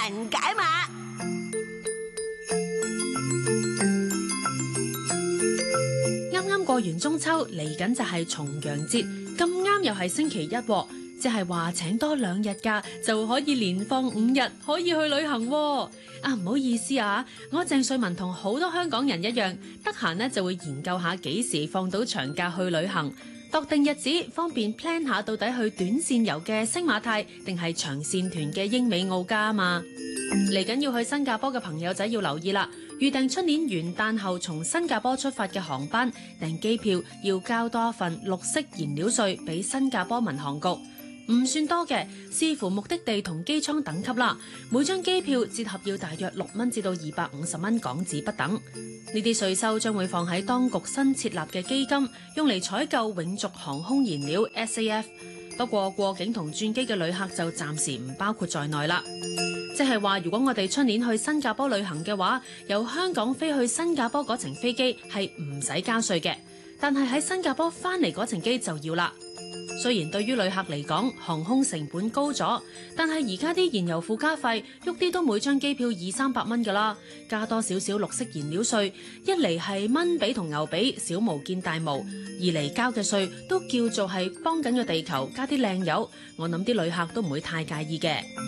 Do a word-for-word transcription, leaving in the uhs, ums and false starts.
神解碼。 啱啱過完中秋，嚟緊就係重陽節，咁啱又係星期一喎，即係話請多兩日假就可以連放五日，可以去旅行喎。啊，唔好意思啊，我鄭瑞文同好多香港人一樣，得閒呢就會研究下幾時放到長假去旅行，度定日子，方便 plan 下到底去短線遊嘅星馬泰定係長線團嘅英美澳加啊嘛。嚟緊要去新加坡嘅朋友仔要留意啦，預訂出年元旦後從新加坡出發嘅航班，訂機票要交多一份綠色燃料稅俾新加坡民航局。唔算多嘅，視乎目的地同機艙等級啦。每張機票折合要大約六蚊至到二百五十蚊港紙不等。呢啲稅收將會放喺當局新設立嘅基金，用嚟採購永續航空燃料 S A F。不過過境同轉機嘅旅客就暫時唔包括在內啦。即係話，如果我哋出年去新加坡旅行嘅話，由香港飛去新加坡嗰程飛機係唔使交稅嘅，但係喺新加坡翻嚟嗰程機就要啦。雖然對於旅客嚟講，航空成本高咗，但係而家啲燃油附加費喐啲都每張機票二三百蚊㗎啦，加多少少綠色燃料稅，一嚟係蚊髀同牛髀，小巫見大巫；二嚟交嘅稅都叫做係幫緊個地球加啲靚油，我諗啲旅客都唔會太介意嘅。